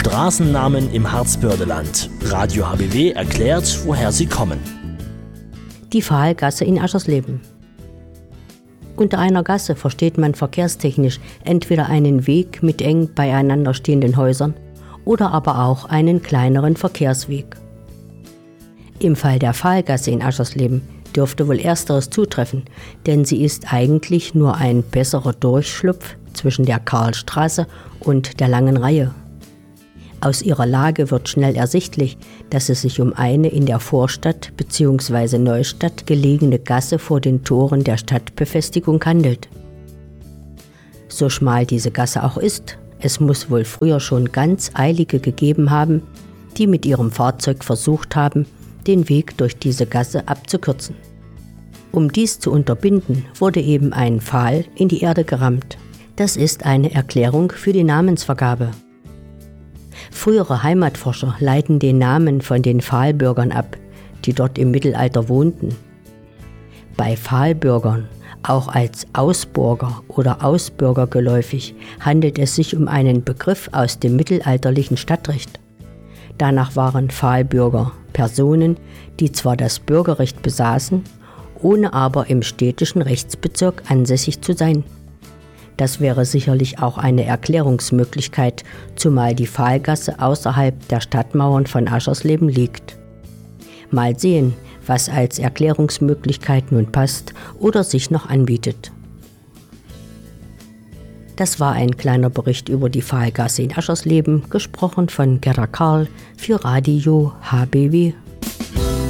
Straßennamen im Harzbördeland. Radio HBW erklärt, woher sie kommen. Die Pfahlgasse in Aschersleben. Unter einer Gasse versteht man verkehrstechnisch entweder einen Weg mit eng beieinander stehenden Häusern oder aber auch einen kleineren Verkehrsweg. Im Fall der Pfahlgasse in Aschersleben dürfte wohl ersteres zutreffen, denn sie ist eigentlich nur ein besserer Durchschlupf zwischen der Karlstraße und der Langen Reihe. Aus ihrer Lage wird schnell ersichtlich, dass es sich um eine in der Vorstadt bzw. Neustadt gelegene Gasse vor den Toren der Stadtbefestigung handelt. So schmal diese Gasse auch ist, es muss wohl früher schon ganz Eilige gegeben haben, die mit ihrem Fahrzeug versucht haben, den Weg durch diese Gasse abzukürzen. Um dies zu unterbinden, wurde eben ein Pfahl in die Erde gerammt. Das ist eine Erklärung für die Namensvergabe. Frühere Heimatforscher leiten den Namen von den Pfahlbürgern ab, die dort im Mittelalter wohnten. Bei Pfahlbürgern, auch als Ausburger oder Ausbürger geläufig, handelt es sich um einen Begriff aus dem mittelalterlichen Stadtrecht. Danach waren Pfahlbürger Personen, die zwar das Bürgerrecht besaßen, ohne aber im städtischen Rechtsbezirk ansässig zu sein. Das wäre sicherlich auch eine Erklärungsmöglichkeit, zumal die Pfahlgasse außerhalb der Stadtmauern von Aschersleben liegt. Mal sehen, was als Erklärungsmöglichkeit nun passt oder sich noch anbietet. Das war ein kleiner Bericht über die Pfahlgasse in Aschersleben, gesprochen von Gerda Karl für Radio HBW.